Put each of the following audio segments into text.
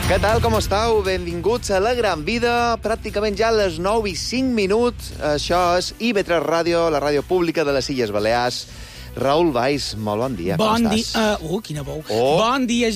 Què tal, com estàu? Benvinguts a La Gran Vida, pràcticament ja a les 9:05. Això és IB3 Ràdio, la ràdio pública de les Illes Balears. Raül Valls, molt bon dia, com estàs? Quina bou. Bon dia,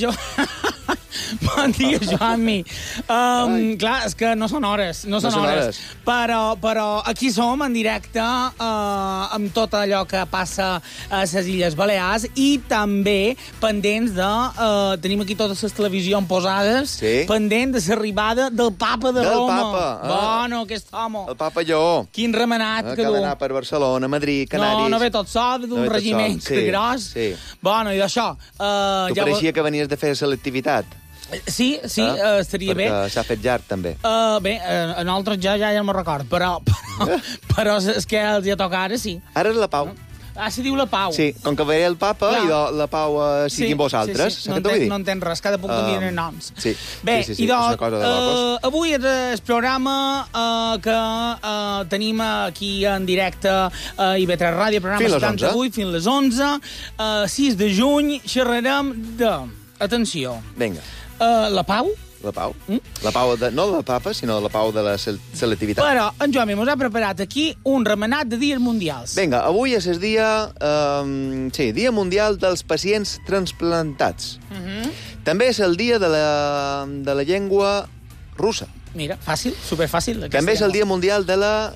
Bon dia, Joanmi. Clar, és que no són hores, no són hores. Però aquí som en directe amb tot allò que passa a les Illes Balears i també pendents de... tenim aquí totes les televisions posades, pendent de l'arribada del papa de Roma. Del papa. Bueno, aquest home. El papa Lleó. Quin remenat que du. Que ha d'anar per Barcelona, Madrid, Canàries. No ve tot sol, d'un regiment gros. Bueno, i d'això... Tu pareixia que venies de fer selectivitat. Sí, estaria bé. Perquè s'ha fet llarg, també. Bé, a nosaltres ja no me'n record, però és que els hi toca ara, sí. Ara és la Pau. Se diu la Pau. Sí, com que ve el papa i la Pau sigui amb vosaltres. Sí. No entén res, cada punt canvien els noms. Bé, i avui és el programa que tenim aquí en directe a IB3 Ràdio, programa 78, fins les 11, 6 de juny, xerrarem de... Atenció. Vinga. La Pau? La Pau? La Pau, no de la papa, sinó la Pau de la selectivitat. Però en Joan mos ha preparat aquí un remenat de dies mundials. Vinga, avui és el dia... Dia Mundial dels Pacients Transplantats. També és el dia de la llengua russa. Mira, fàcil, superfàcil. També és el dia mundial de la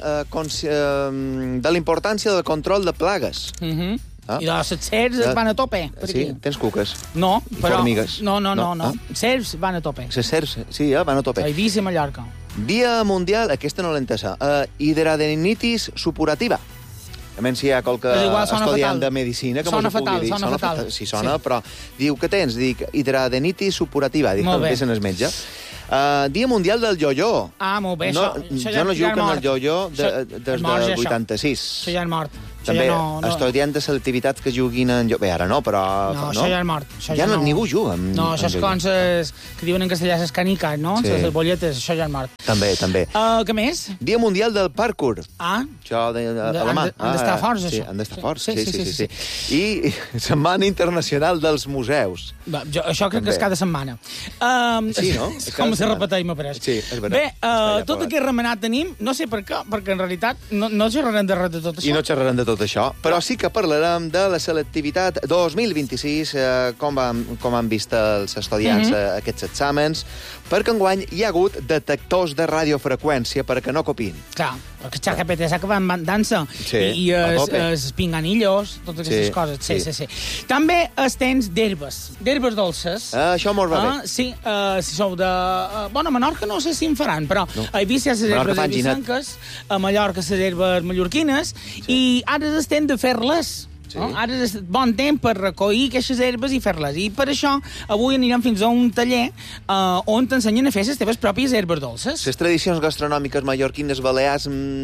importància del control de plagues. I de les serps van a tope. Sí, tens cuques. No, però... Formigues. No. Serps van a tope. Les serps, sí, van a tope. A Eivissa, Mallorca. Dia mundial, aquesta no l'he entesa, hidradenitis supurativa. A menys si hi ha qualque estudiant de medicina que mos ho pugui dir. Sona fatal. Sí, sona, però diu, què tens? Dic, hidradenitis supurativa. Dic, que és en el metge. Dia mundial del yo-yo. Molt bé, jo no jugo en el yo-yo des del 86. Això ja és mort. També estudiant de selectivitats que juguin en... Bé, ara no, però... No, això ja és mort. Ja ningú juga. No, això és com que diuen en castellà les caniques, no? Les bolletes, això ja és mort. També. Què més? Dia mundial del parkour. Això a la mà. Han d'estar forts, això. Sí, han d'estar forts, sí. I Setmana Internacional dels Museus. Això crec que és cada setmana. Sí, no? Com se repeteix, m'ha pareix. Sí, és veritat. Bé, tot aquest remenat tenim, no sé per què, perquè en realitat no xerrarem de res de tot això. I no xerrarem de tot això, però sí que parlarem de la selectivitat 2026, com han vist els estudiants aquests exàmens, perquè enguany hi ha hagut detectors de radiofreqüència perquè no copien. Clar, perquè XGPT que van dansa i els pinganillos, totes aquestes coses. Sí. També els tens d'herbes dolces. Això molt va bé. Sí, si sou de... Bueno, a Menorca no sé si en faran, però a Eivissa les herbes eivissenques, a Mallorca les herbes mallorquines, i ara estem de fer-les. Ara és bon temps per recollir aquestes herbes i fer-les. I per això avui anirem fins a un taller on t'ensenyen a fer les teves pròpies herbes dolces. Les tradicions gastronòmiques mallorquines balears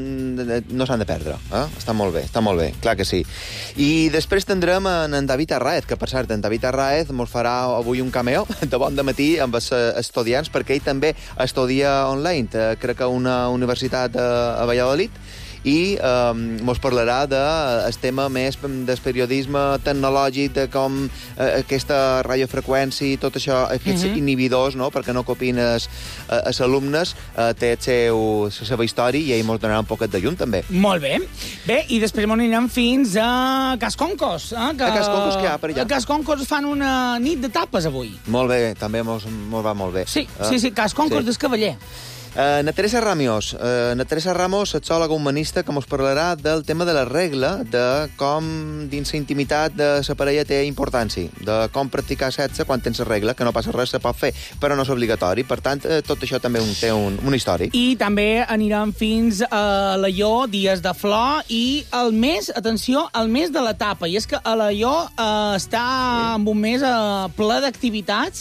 no s'han de perdre. Està molt bé, clar que sí. I després tindrem en David Arraez, que per cert, en David Arraez mos farà avui un cameo de bon dematí amb els estudiants, perquè ell també estudia online, crec que a una universitat a Valladolid, i mos parlarà del tema més del periodisme tecnològic, de com aquesta radiofreqüència i tot això, aquests inhibidors, no?, perquè no copien els alumnes, té la seva història i ell mos donarà un poquet de llum, també. Molt bé. Bé, i després mos anirem fins a Casconcos. A Casconcos què hi ha per allà? A Casconcos fan una nit de tapes avui. Molt bé, també mos va molt bé. Sí, Casconcos del Cavaller. Na Teresa Ramos, sexòloga humanista, que ens parlarà del tema de la regla, de com dins la intimitat de la parella té importància, de com practicar sexe quan tens la regla, que no passa res, se pot fer, però no és obligatori. Per tant, tot això també té una història. I també anirem fins a Alaior, dies de flor, i el mes de la tapa. I és que Alaior està en un mes ple d'activitats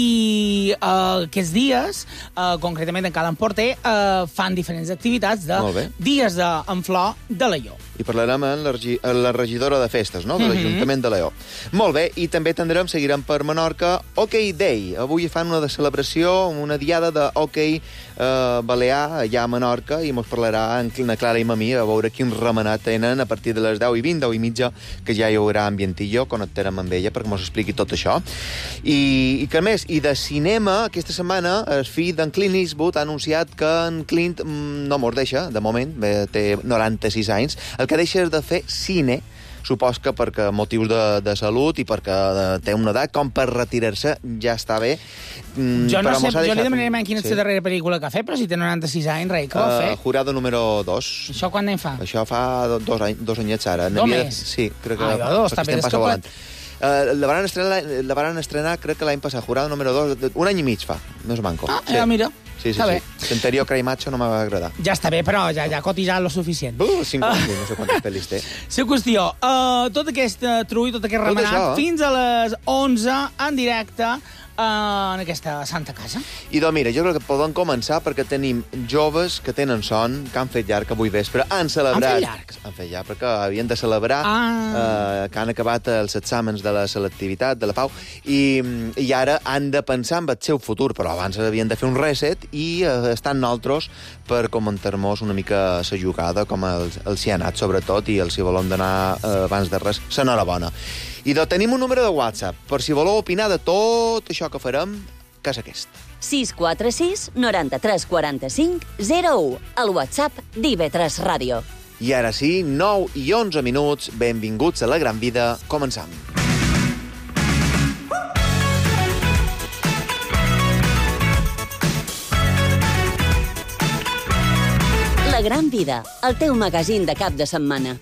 i aquests dies, concretament en cada Porter, fan diferents activitats de dies en flor de Alaior. i parlarem amb la regidora de festes, no?, de l'Ajuntament de Leó. Molt bé, i també seguirem per Menorca Hockey Day. Avui fan una celebració, una diada de hockey balear allà a Menorca, i mos parlarà en Clara i Mamí a veure quin remenat tenen a partir de les 10:20, 10:30, que ja hi haurà ambientillo, connectarem amb ella perquè mos expliqui tot això. I que més, i de cinema, aquesta setmana el fill d'en Clint Eastwood ha anunciat que en Clint no mos deixa, de moment, té 96 anys, el que deixa és de fer cine, supos que perquè motius de salut i perquè té una edat com per retirar-se ja està bé. Jo no sé, jo li demanaré quina és la darrera pel·lícula que ha fet, però si té 96 anys, rei, què va fer? Jurado número 2. Això quan en fa? Això fa 2 anyets ara. Només? Sí, crec que... Està bé descoblat. La van estrenar, crec que l'any passat, Jurado número 2, un any i mig fa, no és manco. Mira. Sí. L'anterior Cry Macho no m'ha agradat. Ja està bé, però ja ha cotitzat lo suficient. 50, no sé quantes pel·lis té. La qüestió, tot aquest trull, tot aquest remenat, fins a les 11 en directe en aquesta Santa Casa. I doncs mira, jo crec que podem començar perquè tenim joves que tenen son, que han fet llarg avui vespre, han celebrat... Han fet llarg? Han fet llarg, perquè havien de celebrar que han acabat els exàmens de la selectivitat, de la Pau, i ara han de pensar en el seu futur, però abans havien de fer un reset i estan nosaltres per comentar-nos una mica la jugada, com els hi ha anat, sobretot, i els hi volem donar, abans de res, l'enhorabona. I tenim un número de WhatsApp, per si voleu opinar de tot això que farem, que és aquest. 646 93 45 01, el WhatsApp d'IV3 Ràdio. I ara sí, 9 i 11 minuts, benvinguts a La Gran Vida, començam. La Gran Vida, el teu magazín de cap de setmana.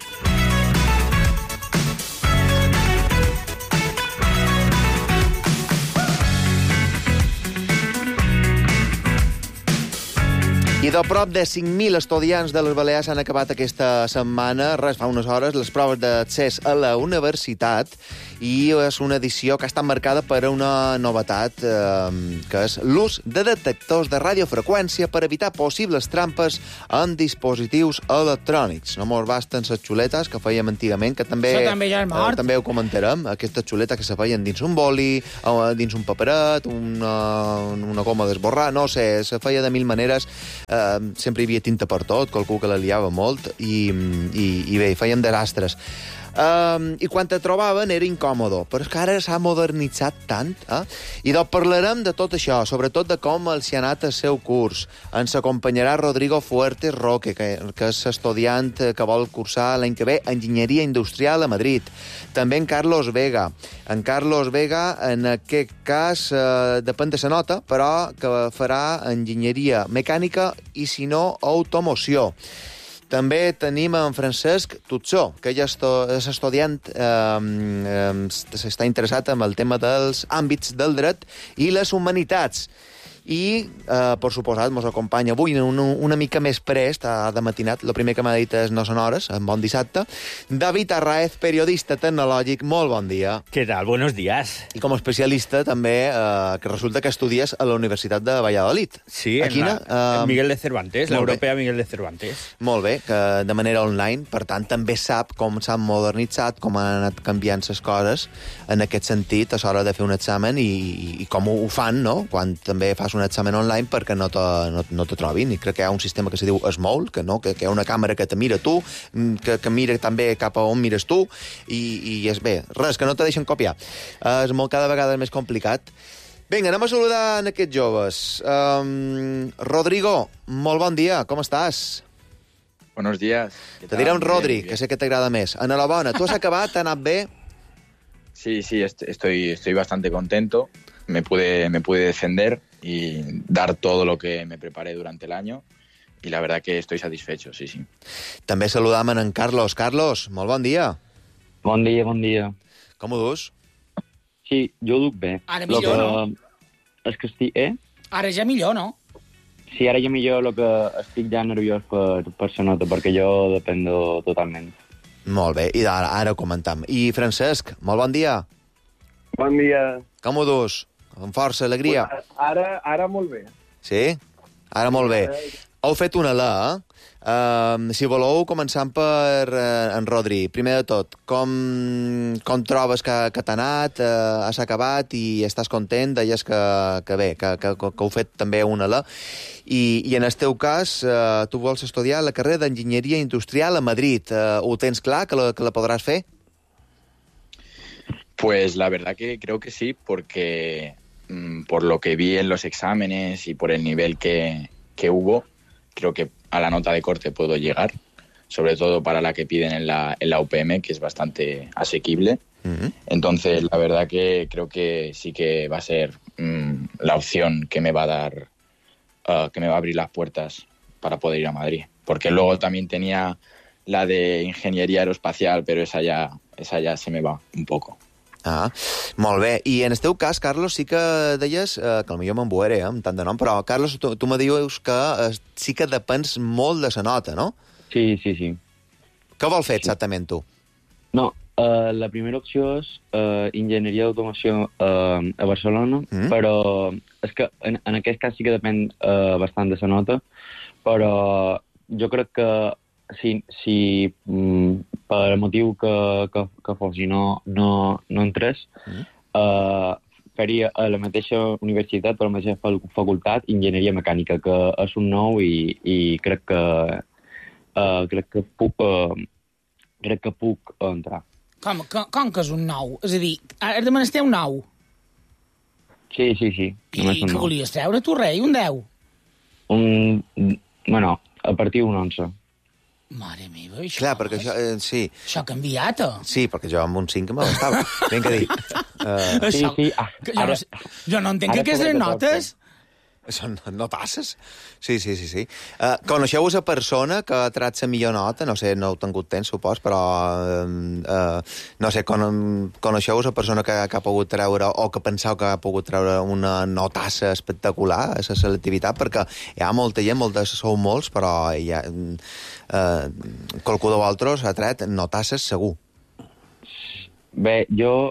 I de prop de 5.000 estudiants de les Balears han acabat aquesta setmana, fa unes hores, les proves d'accés a la universitat, i és una edició que ha estat marcada per una novetat, que és l'ús de detectors de radiofreqüència per evitar possibles trampes en dispositius electrònics. No mos basten les xuletes que fèiem antigament, que també, ja és mort. També ho comentarem, aquestes xuletes que se feien dins un boli, dins un paperet, una goma d'esborrar, no sé, se feia de mil maneres. Sempre hi havia tinta per tot, qualcú que la liava molt, i bé, fèiem desastres. I quan te trobaven era incòmodo, però és que ara s'ha modernitzat tant, I doncs parlarem de tot això, sobretot de com els hi ha anat el seu curs. Ens acompanyarà Rodrigo Fuertes Roque, que és estudiant que vol cursar l'any que ve Enginyeria Industrial a Madrid. També en Carlos Vega. En Carlos Vega, en aquest cas, depèn de la nota, però que farà Enginyeria Mecànica i, si no, Automoció. També tenim en Francesc Tutzó, que ell és estudiant, està interessat en el tema dels àmbits del dret i les humanitats. I, per suposat, ens acompanya avui una mica més prest, de matinat. El primer que m'ha dit és no són hores, en bon dissabte. David Arraez, periodista tecnològic, molt bon dia. ¿Qué tal? Buenos días. I com a especialista també, que resulta que estudies a la Universitat de Valladolid. Sí, en Miguel de Cervantes, l'Europea Miguel de Cervantes. Molt bé, que de manera online, per tant, també sap com s'han modernitzat, com han anat canviant les coses en aquest sentit a l'hora de fer un examen i com ho fan, no?, quan també fas un examen online perquè no te trobin. I crec que hi ha un sistema que se diu Small, que hi ha una càmera que te mira tu, que mira també cap a on mires tu, i és bé. Res, que no te deixen copiar. És cada vegada més complicat. Vinga, anem a saludar en aquests joves. Rodrigo, molt bon dia, com estàs? Buenos días. Te diré un Rodri, que sé que t'agrada més. Enhorabona, tu has acabat, t'ha anat bé? Sí, estoy bastante contento. Me pude defender y dar todo lo que me preparé durante el año. Y la verdad que estoy satisfecho, sí. També saludam en Carlos. Carlos, molt bon dia. Bon dia. Com ho dus? Sí, jo ho duc bé. Ara millor, no? És que estic... Ara ja millor, no? Sí, ara ja millor, el que estic ja nerviós per la nota, perquè jo dependo totalment. Molt bé, i ara ho comentam. I Francesc, molt bon dia. Bon dia. Com ho dus? Amb força, alegria? Ara molt bé. Sí? Ara molt bé. Heu fet una L, si voleu, començant per en Rodri. Primer de tot, com trobes que t'ha anat, has acabat i estàs content? Deies que bé, que heu fet també una L. I en el teu cas, tu vols estudiar la carrera d'Enginyeria Industrial a Madrid. Ho tens clar, que la podràs fer? Pues la verdad que creo que sí, porque por lo que vi en los exámenes y por el nivel que hubo, creo que a la nota de corte puedo llegar, sobre todo para la que piden en la UPM, que es bastante asequible. Uh-huh. Entonces, la verdad que creo que sí que va a ser la opción que me va a dar, que me va a abrir las puertas para poder ir a Madrid. Porque luego también tenía la de Ingeniería Aeroespacial, pero esa ya se me va un poco. Ah, molt bé. I en el teu cas, Carlos, sí que deies, que potser m'emboeré, amb tant de nom, però, Carlos, tu me dius que sí que depens molt de la nota, no? Sí. Què vol fer exactament tu? No, la primera opció és Enginyeria d'Automació a Barcelona, però és que en aquest cas sí que depèn bastant de la nota, però jo crec que si per el motiu que fos i no entrés, faria a la mateixa universitat, per la mateixa facultat, Enginyeria Mecànica, que és un nou i crec que puc entrar. Com que és un nou? És a dir, ara de menester un nou? Sí. I què volies treure tu, rei? Un 10? Bueno, a partir d'un 11. Mare meva, això... Clar, perquè això... sí. Això ha canviat, Sí, perquè jo amb un 5 me l'estava. Ben que dir. Sí. Jo no entenc que aquestes notes... Són notasses? Sí. Coneixeu a persona que ha tret la millor nota? No sé, no heu tingut temps, supos, però... no sé, coneixeu a persona que ha pogut treure, o que penseu que ha pogut treure una notassa espectacular a la selectivitat? Perquè hi ha molta gent, sou molts, però hi ha... qualcú de vosaltres ha tret notasses segur. Bé, jo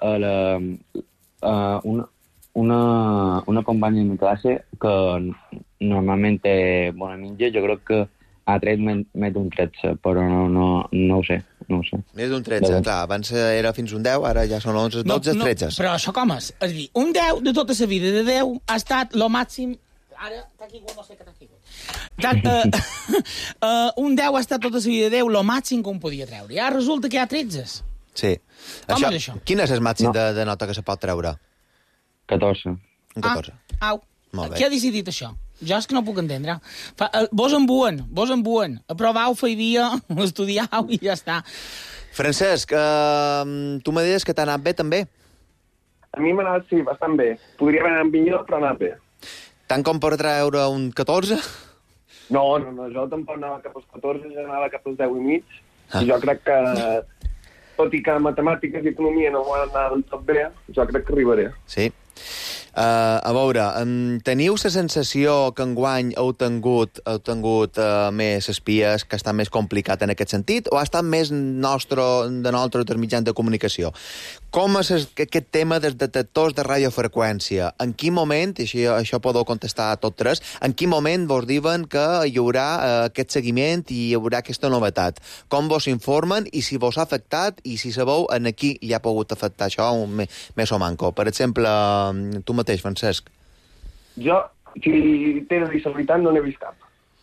una companya de mi classe que normalment té bona mitja, jo crec que ha tret més d'un 13, però no ho sé. Més d'un 13, clar, abans era fins un 10, ara ja són 11, 12, 13. Però això com és? És a dir, un 10 de tota la vida de 10 ha estat lo màxim... Ara t'ha caigut, no sé què t'ha caigut. Un 10 ha estat tota la vida de 10 lo màxim que un podia treure. I ara resulta que hi ha 13. Sí. Com és això? Quin és el màxim de nota que se pot treure? 14. Un 14. Au. Molt bé. Qui ha decidit això? Jo és que no puc entendre. Vos embuen. Aprovau, feia, estudiau i ja està. Francesc, tu me deies que t'ha anat bé, també? A mi m'ha anat, sí, bastant bé. Podria haver anat millor, però ha anat bé. Tant com per treure un 14? No, jo tampoc anava cap als 14, jo anava cap als 10 i mig. I jo crec que, tot i que matemàtiques i economia no m'ho han anat del tot bé, jo crec que arribaré. Sí. A veure, teniu la sensació que enguany heu tingut més espies, que està més complicat en aquest sentit, o ha estat més de nostres mitjans de comunicació? Com és aquest tema dels detectors de radiofreqüència? En quin moment, i això podeu contestar a tots tres, en quin moment vos diuen que hi haurà aquest seguiment i hi haurà aquesta novetat? Com vos informen i si vos ha afectat i si sabeu en qui li ha pogut afectar això més o manco? Per exemple, tu mateix, Francesc. Jo, si t'he de dir la veritat, no n'he vist cap.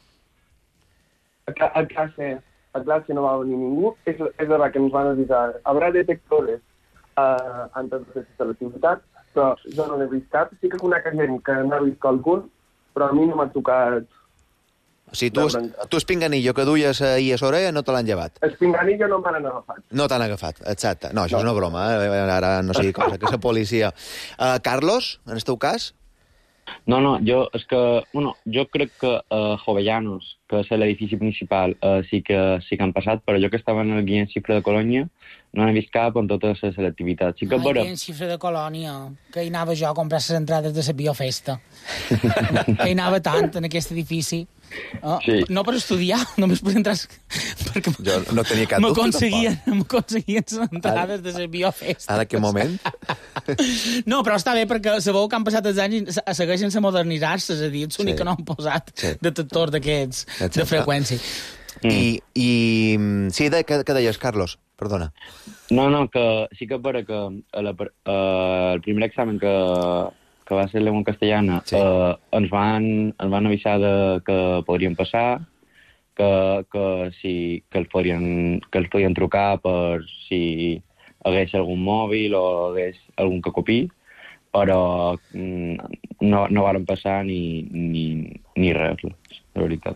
A classe no va venir ningú. És verdad que ens van avisar. Habrá detectores antes de fer l'activitat, però jo no n'he vist cap. Sí que conec gent que n'ha vist algun, però a mi no m'ha tocat... O sigui, tu el pinganillo que duies ahir a l'orella no te l'han llevat? El pinganillo no me l'han agafat. No t'han agafat, exacte. No, això és una broma, ara no sigui cosa, que és la policia. Carlos, en el teu cas? No, jo crec que Jovellanos, que és l'edifici principal, sí que han passat, però jo que estava en el Guillem Xifra de Colònia no n'he vist cap en tota la selectivitat. Sí que Guillem Xifra de Colònia, que hi anava jo a comprar les entrades de la biofesta. Que hi anava tant en aquest edifici. Sí. No per estudiar, només per entrar... Perquè jo no tenia cap dubte. M'aconseguien les entrades de la biofesta. En aquell moment? No, però està bé, perquè sabeu que han passat els anys i segueixen sense modernitzar-se, és a dir, ets l'únic que no han posat detectors d'aquests de freqüència. I sí, què deies, Carlos? Perdona. No, que sí que per que el primer examen que va ser l'Emon Castellana ens van avisar que podríem passar, que els podien trucar per si hagués algun mòbil o hagués algun que copi, però no varen passar ni res, la veritat.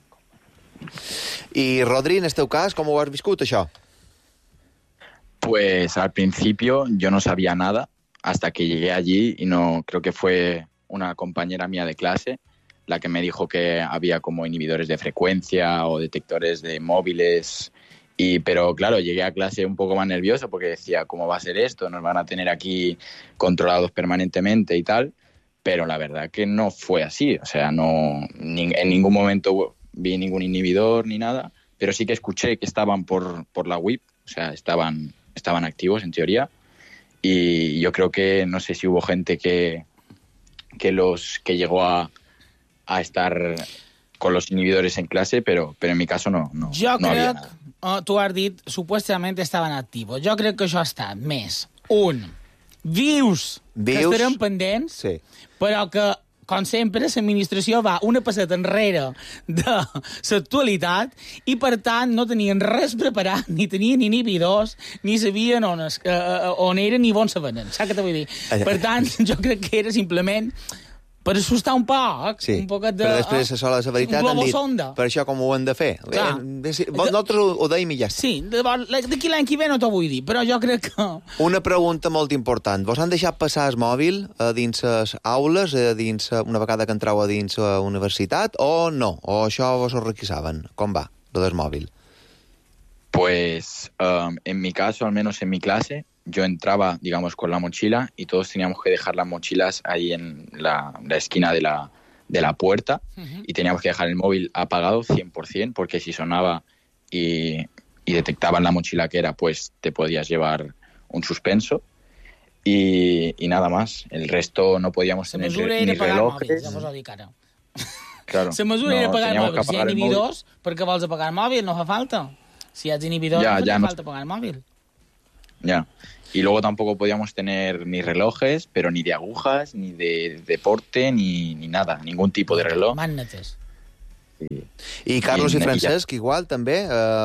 I, Rodri, en el teu cas, com ho has viscut, això? Pues al principio yo no sabía nada hasta que llegué allí y creo que fue una compañera mía de clase la que me dijo que había como inhibidores de frecuencia o detectores de móviles. Pero claro, llegué a clase un poco más nervioso porque decía, ¿cómo va a ser esto? Nos van a tener aquí controlados permanentemente y tal. Pero la verdad que no fue así. O sea, en ningún momento vi ningún inhibidor ni nada. Pero sí que escuché que estaban por la WIP. O sea, estaban activos en teoría. Y yo creo que no sé si hubo gente que llegó a estar con los inhibidores en clase, pero en mi caso no jo no crec, había nada. Tu has dit, supuestament estaven actius. Jo crec que això ha estat més vius que estarem pendents, però que, com sempre, l'administració va una passeta enrere de l'actualitat i, per tant, no tenien res preparat, ni tenien inhibidors, ni sabien on eren ni on se venen. Saps què te vull dir? Per tant, jo crec que era simplement per assustar un poc, un poquet de... Però després, a sola de la veritat, han dit, per això com ho hem de fer? Nosaltres ho deim i ja està. Sí, d'aquí l'any que ve no t'ho vull dir, però jo crec que... Una pregunta molt important. Vos han deixat passar el mòbil dins les aules, una vegada que entrau a dins la universitat, o no? O això vos ho requisaven? Com va, lo del mòbil? Pues, en mi caso, al menos en mi clase, yo entraba, digamos, con la mochila y todos teníamos que dejar las mochilas ahí en la esquina de la puerta y teníamos que dejar el móvil apagado 100%, porque si sonaba y detectaban la mochila que era, pues te podías llevar un suspenso y nada más. El resto no podíamos tener ni relojes. Claro. La mesura era pagar el mòbil. Si hi ha inhibidors, per què vols apagar el mòbil? No fa falta. Si hi ha inhibidors, no fa falta apagar el mòbil. Ya. Y luego tampoco podíamos tener ni relojes, pero ni de agujas, ni de deporte, ni nada, ningún tipo de reloj. Magnetes. I Carlos i Francesc, igual, també?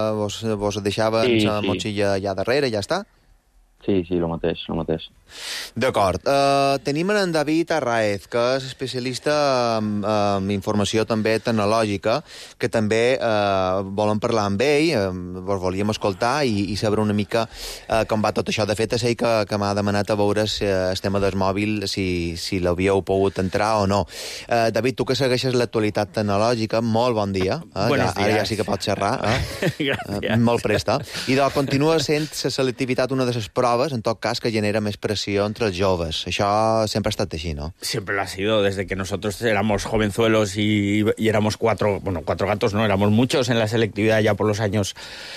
Vos deixaven la motxilla allà darrere i ja està? Sí, el mateix. D'acord. Tenim en David Arraez, que és especialista en informació també tecnològica, que també volem parlar amb ell, vos volíem escoltar i saber una mica com va tot això. De fet, és ell que m'ha demanat a veure el tema del mòbil, si l'havíeu pogut entrar o no. David, tu que segueixes l'actualitat tecnològica, molt bon dia. Buenos días. Ara ja sí que pots xerrar. Gràcies. Molt presta. I continua sent la selectivitat una de les proves, en tot cas, que genera més pressió entre els joves. Això sempre ha estat així, ¿no? Siempre lo ha sido, desde que nosotros éramos jovenzuelos y éramos cuatro gatos, ¿no? Éramos muchos en la selectividad ya por los años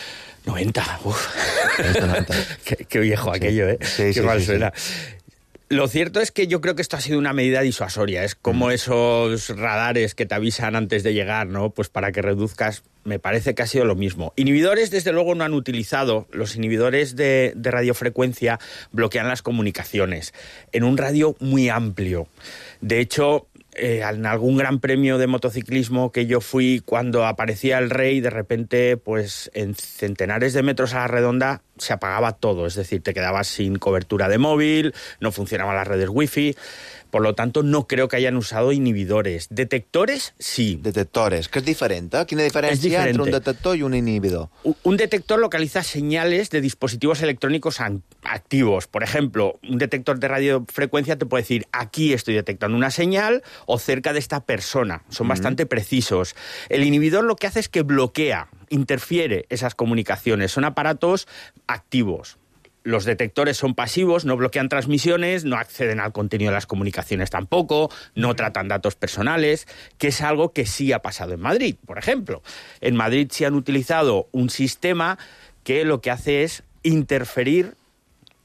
90. Uf. 90. Qué viejo aquello, ¿eh? Sí, qué mal suena. Lo cierto es que yo creo que esto ha sido una medida disuasoria. Es como esos radares que te avisan antes de llegar, ¿no? Pues para que reduzcas. Me parece que ha sido lo mismo. Inhibidores, desde luego, no han utilizado. Los inhibidores de radiofrecuencia bloquean las comunicaciones en un radio muy amplio. De hecho, en algún gran premio de motociclismo que yo fui, cuando aparecía el rey, de repente, pues en centenares de metros a la redonda se apagaba todo. Es decir, te quedabas sin cobertura de móvil, no funcionaban las redes wifi. Por lo tanto, no creo que hayan usado inhibidores. Detectores, sí. Detectores, que es diferente. ¿Quina diferència entre un detector y un inhibidor? Un detector localiza señales de dispositivos electrónicos activos. Por ejemplo, un detector de radiofrecuencia te puede decir, aquí estoy detectando una señal o cerca de esta persona. Son bastante precisos. El inhibidor lo que hace es que bloquea, interfiere esas comunicaciones. Son aparatos activos. Los detectores son pasivos, no bloquean transmisiones, no acceden al contenido de las comunicaciones tampoco, no tratan datos personales, que es algo que sí ha pasado en Madrid, por ejemplo. En Madrid sí han utilizado un sistema que lo que hace es interferir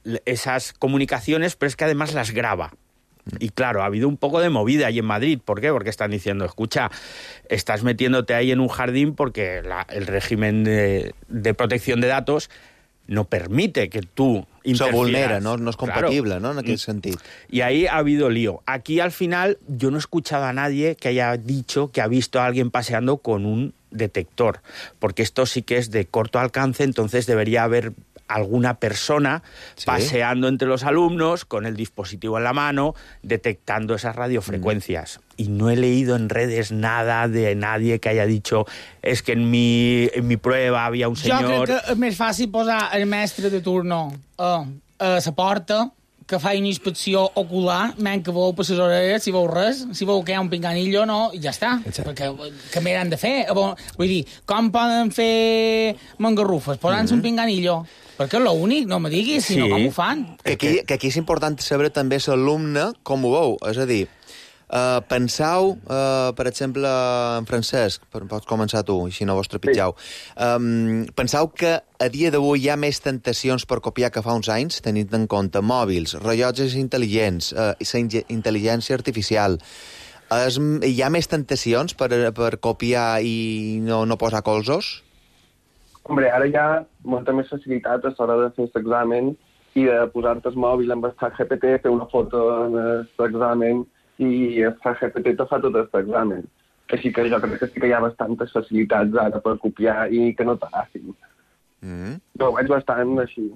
esas comunicaciones, pero es que además las graba. Y claro, ha habido un poco de movida ahí en Madrid. ¿Por qué? Porque están diciendo, escucha, estás metiéndote ahí en un jardín porque el régimen de protección de datos no permite que tú interfieras. Se vulnera, no és compatible, Claro. no?, en aquest sentit. Y ahí ha habido lío. Aquí, al final, yo no he escuchado a nadie que haya dicho que ha visto a alguien paseando con un detector, porque esto sí que es de corto alcance, entonces debería haber alguna persona paseando entre los alumnos con el dispositivo en la mano, detectando esas radiofrecuencias. Y no he leído en redes nada de nadie que haya dicho es que en mi prueba había un señor... Jo crec que és més fàcil posar el mestre de turno a la porta que fa una inspecció ocular, menys que veu per les orelles, si veu res, si veu que hi ha un pinganillo, no, i ja està. Perquè què més han de fer? Vull dir, com poden fer mangarrufes? Posant-se un pinganillo. Perquè és l'únic, no me diguis, sinó com ho fan. Que aquí és important saber també l'alumne com ho veu. És a dir, penseu, per exemple, en Francesc, pots començar tu, així no vos trepitjau. Penseu que a dia d'avui hi ha més tentacions per copiar que fa uns anys, tenint en compte mòbils, rellotges intel·ligents, intel·ligència artificial. Hi ha més tentacions per copiar i no posar colzos? Hombre, ara hi ha molta més facilitat a l'hora de fer l'examen i de posar-te el mòbil amb el ChatGPT, fer una foto en l'examen i el ChatGPT te fa tot l'examen. Així que jo crec que sí que hi ha bastantes facilitats ara per copiar i que no t'agafin. Jo ho veig bastant així.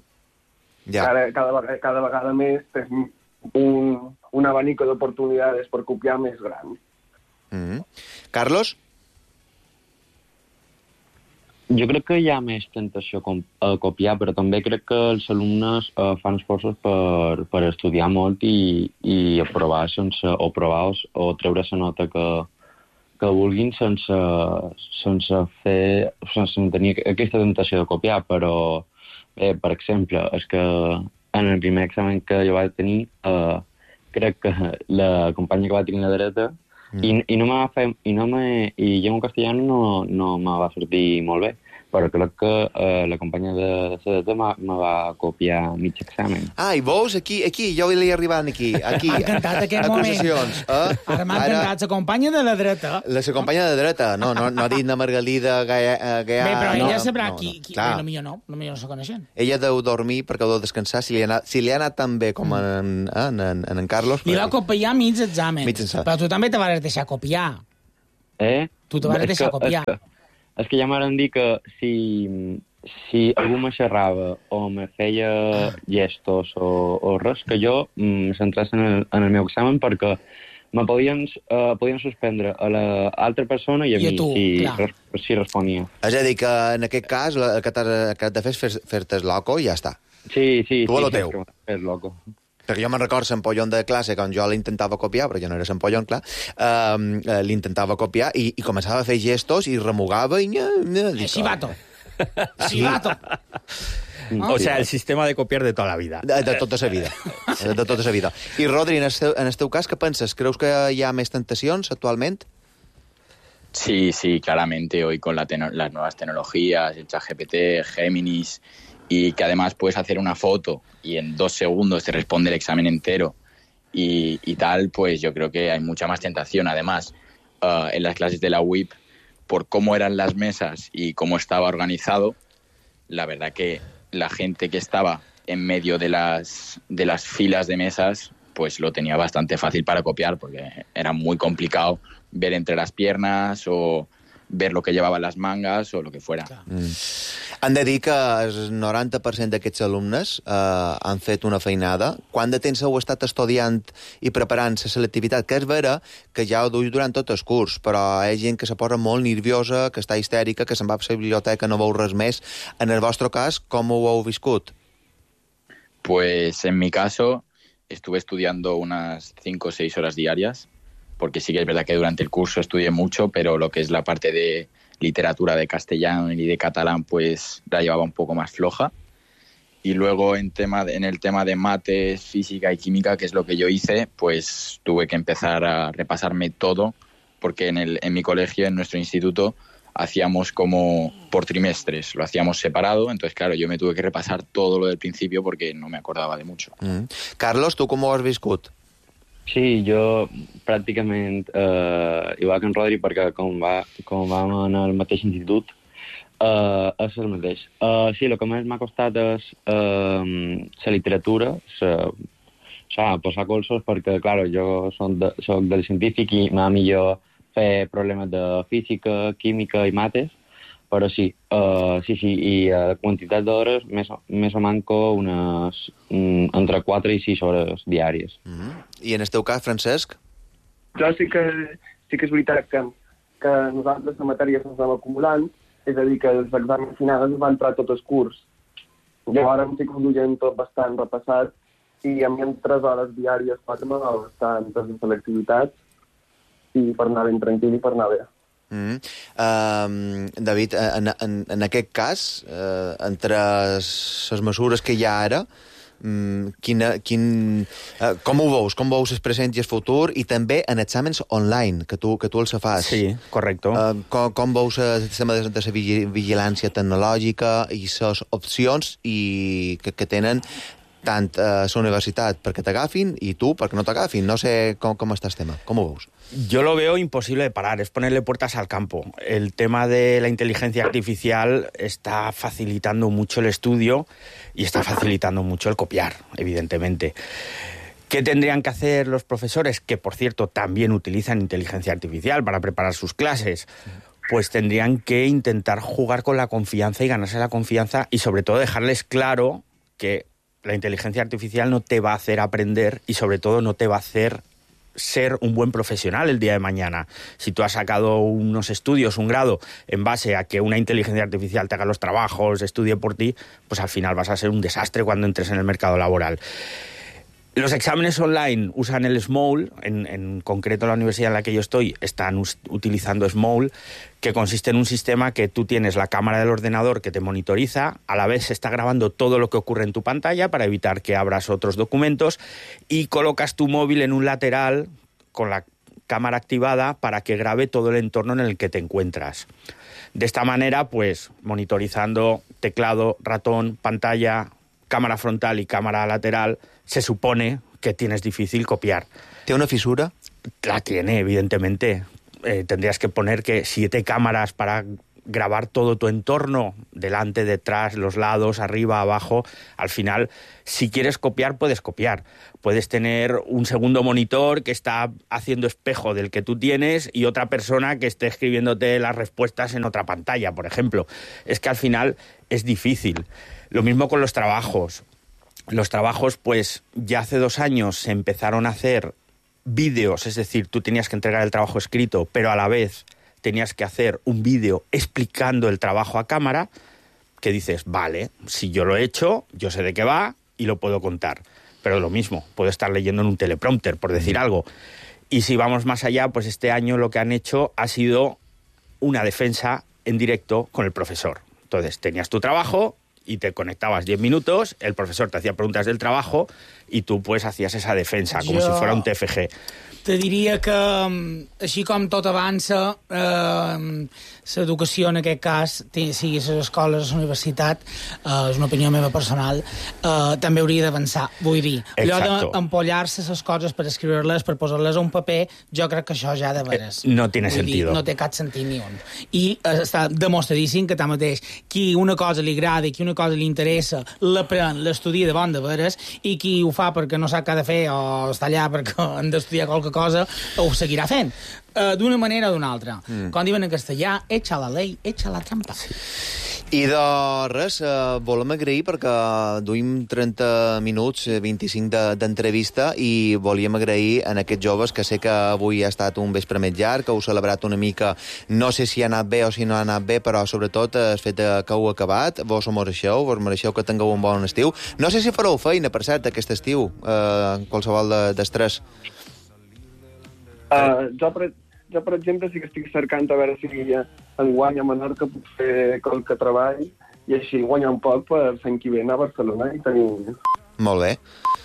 Cada vegada més tens un abanico d'oportunitats per copiar més gran. Carlos? Jo crec que hi ha més tentació a copiar, però també crec que els alumnes fan esforços per estudiar molt i aprovar o treure la nota que vulguin sense tenir aquesta tentació de copiar. Però, per exemple, és que en el primer examen que jo vaig tenir, crec que la companya que va tenir la dreta i llengua castellana no me va sortir molt bé, però crec que la companya de la dreta me va copiar mig examen. Ah, i veus, aquí, jo li he arribat aquí. M'ha encantat aquest moment. Ara m'ha encantat la companya de la dreta. La companya de la dreta, no ha dit na Margalida Gaià. Bé, però ella sabrà qui... Potser no se coneixen. Ella deu dormir perquè deu descansar, si li ha anat tan bé com en Carlos. Li va copiar mig examen. Però tu també te vas deixar copiar. Tu te vas deixar copiar. És que ja m'han dit que si algú me xerrava o me feia gestos o res, que jo me centrés en el meu examen perquè me podien suspendre a l'altra persona i a mi si responia. És a dir, que en aquest cas el que has de fer és fer-te el loco i ja està. Sí. Tu a lo teu. Fer el loco. Perquè jo me'n recordo l'empollon de classe, quan jo l'intentava copiar, però jo no era l'empollon, clar, l'intentava copiar i començava a fer gestos i remugava i... Chivato. O sea, el sistema de copiar de tota la vida. De tota la vida. De tota la vida. I, Rodri, en el teu cas, què penses? Creus que hi ha més tentacions actualment? Sí, claramente. Hoy con las nuevas tecnologías, el ChatGPT, Géminis, y que además puedes hacer una foto y en 2 segundos te responde el examen entero y tal, pues yo creo que hay mucha más tentación. Además, en las clases de la UIP, por cómo eran las mesas y cómo estaba organizado, la verdad que la gente que estaba en medio de las filas de mesas, pues lo tenía bastante fácil para copiar, porque era muy complicado ver entre las piernas o ver lo que llevaban las mangas o lo que fuera. Han de dir que el 90% d'aquests alumnes han fet una feinada. Quant de temps heu estat estudiant i preparant la selectivitat? Que és vera que ja ho duis durant tot el curs, però hi ha gent que se posa molt nerviosa, que està histèrica, que se'n va a la biblioteca, no veu res més. En el vostre cas, com ho heu viscut? Pues en mi caso estuve estudiando unas 5 o 6 horas diarias, porque sí que es verdad que durante el curso estudié mucho, pero lo que es la parte de literatura de castellano y de catalán, pues la llevaba un poco más floja. Y luego en el tema de mates, física y química, que es lo que yo hice, pues tuve que empezar a repasarme todo, porque en mi colegio, en nuestro instituto, hacíamos como por trimestres, lo hacíamos separado, entonces claro, yo me tuve que repasar todo lo del principio porque no me acordaba de mucho. Carlos, tu com ho has viscut? Sí, jo pràcticament igual que en Rodri, perquè com vam anar al mateix institut, és el mateix. Sí, el que més m'ha costat és la literatura, posar colzos, perquè, clar, jo soc del científic i m'ha millor fer problemes de física, química i mates, però sí, i a quantitat d'hores més o manco unes entre 4 i 6 hores diàries. I en el teu cas, Francesc? Jo sí que és veritat que nosaltres la matèria se'ns vam acumulant, és a dir, que els exàmens finals ens van entrar tot el curs. Llavors sí que ho duien tot bastant repassat i a mi en 3 hores diàries 4 m'ha bastant per la selectivitat i per anar ben tranquil i per anar bé. David, en aquest cas, entre les mesures que hi ha ara, com ho veus? Com veus el present i el futur? I també en exàmens online, que tu els fas. Sí, correcte. Com veus el sistema de la vigilància tecnològica i les opcions que tenen tant a la universitat perquè t'agafin i tu perquè no t'agafin? No sé com està el tema. Com ho veus? Yo lo veo imposible de parar, es ponerle puertas al campo. El tema de la inteligencia artificial está facilitando mucho el estudio y está facilitando mucho el copiar, evidentemente. ¿Qué tendrían que hacer los profesores, que por cierto también utilizan inteligencia artificial para preparar sus clases? Pues tendrían que intentar jugar con la confianza y ganarse la confianza y sobre todo dejarles claro que la inteligencia artificial no te va a hacer aprender y sobre todo no te va a hacer ser un buen profesional el día de mañana. Si tú has sacado unos estudios, un grado, en base a que una inteligencia artificial te haga los trabajos, estudie por ti, pues al final vas a ser un desastre cuando entres en el mercado laboral. Los exámenes online usan el SMOUL, en concreto la universidad en la que yo estoy están utilizando SMOUL, que consiste en un sistema que tú tienes la cámara del ordenador que te monitoriza, a la vez se está grabando todo lo que ocurre en tu pantalla para evitar que abras otros documentos y colocas tu móvil en un lateral con la cámara activada para que grabe todo el entorno en el que te encuentras. De esta manera, pues, monitorizando teclado, ratón, pantalla, cámara frontal y cámara lateral, se supone que tienes difícil copiar. ¿Tiene una fisura? La tiene, evidentemente. Tendrías que poner 7 cámaras para grabar todo tu entorno, delante, detrás, los lados, arriba, abajo. Al final, si quieres copiar, puedes copiar. Puedes tener un segundo monitor que está haciendo espejo del que tú tienes y otra persona que esté escribiéndote las respuestas en otra pantalla, por ejemplo. Es que al final es difícil. Lo mismo con los trabajos. Los trabajos, pues ya hace 2 años se empezaron a hacer vídeos, es decir, tú tenías que entregar el trabajo escrito, pero a la vez tenías que hacer un vídeo explicando el trabajo a cámara, que dices, vale, si yo lo he hecho, yo sé de qué va y lo puedo contar. Pero lo mismo, puedo estar leyendo en un teleprompter, por decir algo. Y si vamos más allá, pues este año lo que han hecho ha sido una defensa en directo con el profesor. Entonces, tenías tu trabajo y te conectabas 10 minutos, el profesor te hacía preguntas del trabajo y tú pues hacías esa defensa, como si fuera un TFG. Te diria que, així com tot avança, l'educació en aquest cas, sigui a les escoles, a la universitat, és una opinió meva personal, també hauria d'avançar. Vull dir, allò d'empollar-se les coses per escriure-les, per posar-les a un paper, jo crec que això ja de veres. No tiene sentido. No té cap sentit ni un. I està demostradíssim que tanmateix, qui una cosa li agrada i qui una cosa li interessa, l'aprèn, l'estudia de bon de veres, i qui ho fa perquè no sap què ha de fer o està allà perquè han d'estudiar qualque cosa, ho seguirà fent. D'una manera o d'una altra. Com diuen en castellà, echa la ley, echa la trampa. I de res, volem agrair perquè duim 30 minuts, 25 d'entrevista i volíem agrair a aquests joves que sé que avui ha estat un vespre més llarg, que heu celebrat una mica, no sé si ha anat bé o si no ha anat bé, però sobretot el fet que heu acabat, vos ho mereixeu, vos mereixeu que tingueu un bon estiu. No sé si fareu feina, per cert, aquest estiu, qualsevol d'estrès. Jo, per exemple, sí que estic cercant a veure si enguany a Menorca puc fer qualque treball i així guanyar un poc per l'any que ve anar a Barcelona i tenir... Molt bé.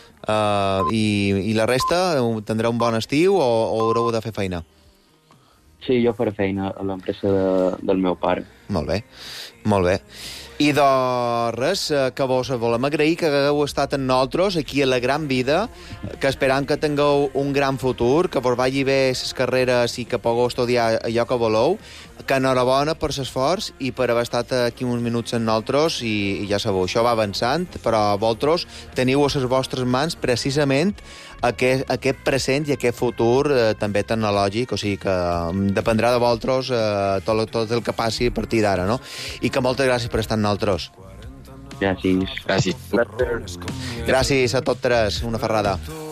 I la resta, tindrà un bon estiu o haureu de fer feina? Sí, jo faré feina a l'empresa del meu pare. Molt bé, molt bé. I de res, que vos volem agrair que hagueu estat amb nosaltres aquí a La Gran Vida, que esperam que tingueu un gran futur, que vos vagi bé les carreres i que pugueu estudiar allò que voleu, que enhorabona per l'esforç i per haver estat aquí uns minuts amb nosaltres i ja sabeu, això va avançant, però vosaltres teniu a les vostres mans precisament aquest present i aquest futur també tecnològic, o sigui que dependrà de vosaltres tot el que passi a partir d'ara, no? I que moltes gràcies per estar amb nosaltres. Gràcies. Gràcies. Gràcies a tots tres, una ferrada.